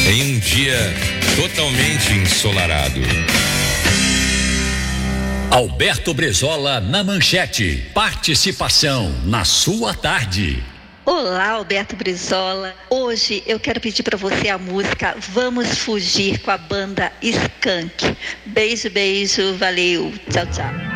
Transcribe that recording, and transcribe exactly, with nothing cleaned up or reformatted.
em um dia totalmente ensolarado. Alberto Brezola na manchete. Participação na sua tarde. Olá, Alberto Brezola. Hoje eu quero pedir para você a música Vamos Fugir com a banda Skank. Beijo, beijo, valeu. Tchau, tchau.